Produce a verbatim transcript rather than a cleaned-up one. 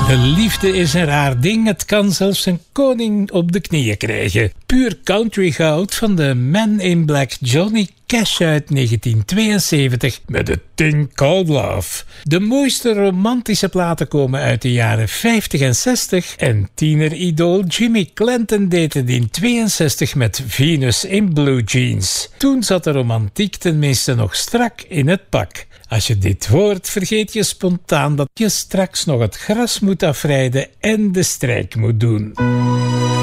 De liefde is een raar ding, het kan zelfs een koning op de knieën krijgen. Puur country goud van de Man in Black Johnny Cash uit negentien tweeënzeventig met The Thing Called Love. De mooiste romantische platen komen uit de jaren vijftig en zestig en tieneridool Jimmy Clanton deed het in tweeënzestig met Venus in Blue Jeans. Toen zat de romantiek tenminste nog strak in het pak. Als je dit hoort, vergeet je spontaan dat je straks nog het gras moet afrijden en de strijk moet doen.